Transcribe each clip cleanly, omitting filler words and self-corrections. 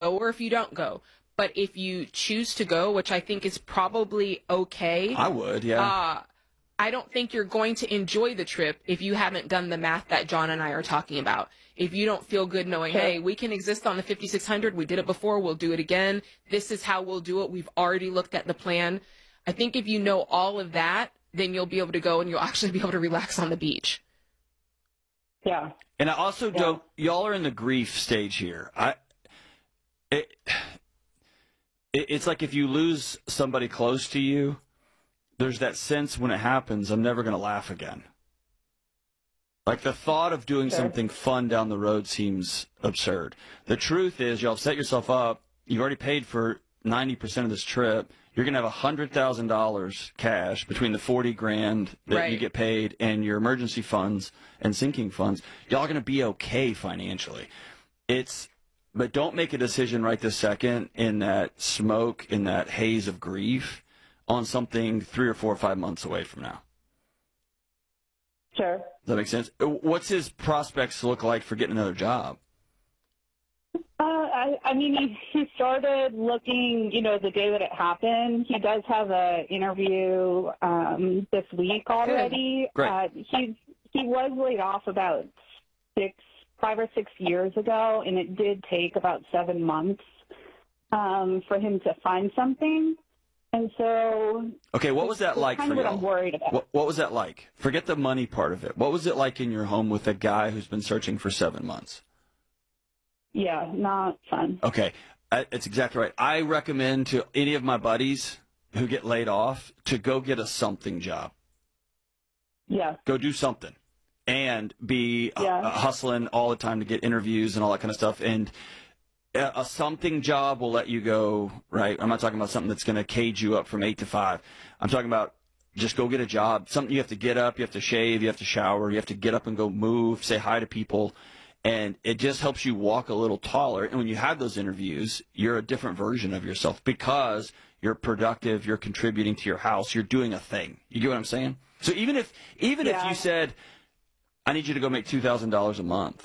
go or if you don't go. But if you choose to go, which I think is probably okay. I would, yeah. I don't think you're going to enjoy the trip if you haven't done the math that John and I are talking about. If you don't feel good knowing, hey, we can exist on the 5600, we did it before, we'll do it again. This is how we'll do it. We've already looked at the plan. I think if you know all of that, then you'll be able to go and you'll actually be able to relax on the beach. Yeah. And I also don't, y'all are in the grief stage here. It's like if you lose somebody close to you, there's that sense when it happens, I'm never going to laugh again. Like the thought of doing something fun down the road seems absurd. The truth is, y'all have set yourself up. You've already paid for 90% of this trip. You're going to have $100,000 cash between the $40,000 that you get paid and your emergency funds and sinking funds. Y'all are going to be okay financially. But don't make a decision right this second in that smoke, in that haze of grief on something 3 or 4 or 5 months away from now. Sure. Does that make sense? What's his prospects look like for getting another job? I mean, he started looking, the day that it happened. He does have an interview this week already. Great. He was laid off about 5 or 6 years ago, and it did take about 7 months for him to find something. And so, okay, what was that like for you? What I'm worried about. What was that like? Forget the money part of it. What was it like in your home with a guy who's been searching for 7 months? Yeah, not fun. Okay, it's exactly right. I recommend to any of my buddies who get laid off to go get a something job. Yeah. Go do something and be hustling all the time to get interviews and all that kind of stuff. And a something job will let you go, right? I'm not talking about something that's going to cage you up from 8 to 5. I'm talking about just go get a job, something you have to get up, you have to shave, you have to shower, you have to get up and go move, say hi to people. And it just helps you walk a little taller. And when you have those interviews, you're a different version of yourself because you're productive, you're contributing to your house, you're doing a thing. You get what I'm saying? So even if you said, I need you to go make $2,000 a month,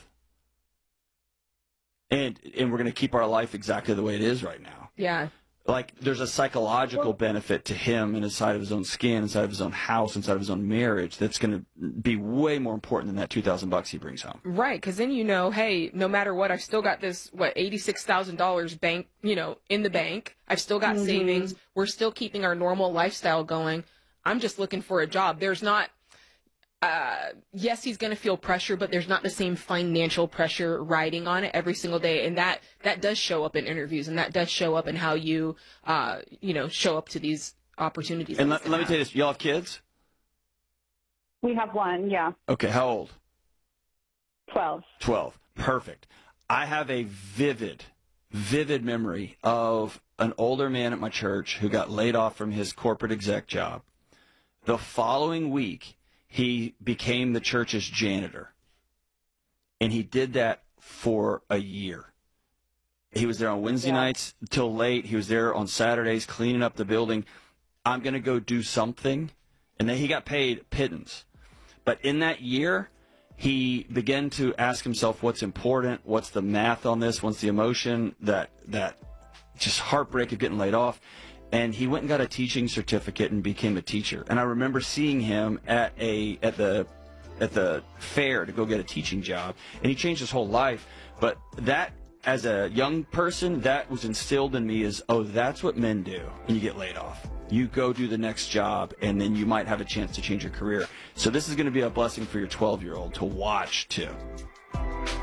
and we're going to keep our life exactly the way it is right now. Yeah. Like, there's a psychological benefit to him inside of his own skin, inside of his own house, inside of his own marriage that's going to be way more important than that $2,000 he brings home. Right, because then hey, no matter what, I've still got this, $86,000 bank, in the bank. I've still got savings. We're still keeping our normal lifestyle going. I'm just looking for a job. There's not, yes, he's going to feel pressure, but there's not the same financial pressure riding on it every single day. And that does show up in interviews, and that does show up in how you, show up to these opportunities. And let me tell you this, y'all have kids? We have one, yeah. Okay, how old? 12. 12, perfect. I have a vivid memory of an older man at my church who got laid off from his corporate exec job. The following week, he became the church's janitor, and he did that for a year. He was there on Wednesday nights till late. He was there on Saturdays cleaning up the building. I'm going to go do something. And then he got paid pittance. But in that year, he began to ask himself what's important, what's the math on this, what's the emotion, that just heartbreak of getting laid off. And he went and got a teaching certificate and became a teacher. And I remember seeing him at the fair to go get a teaching job, and he changed his whole life. But that, as a young person, that was instilled in me as, that's what men do when you get laid off. You go do the next job, and then you might have a chance to change your career. So this is going to be a blessing for your 12-year-old to watch, too.